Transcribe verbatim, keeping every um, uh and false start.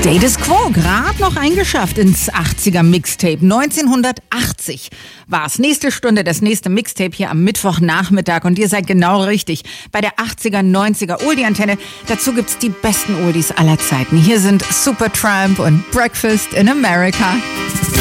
Status Quo, gerade noch eingeschafft ins achtziger Mixtape. neunzehnhundertachtzig war es. Nächste Stunde, das nächste Mixtape hier am Mittwochnachmittag. Und ihr seid genau richtig bei der achtziger, neunziger Oldie-Antenne. Dazu gibt's die besten Oldies aller Zeiten. Hier sind Supertramp und Breakfast in America.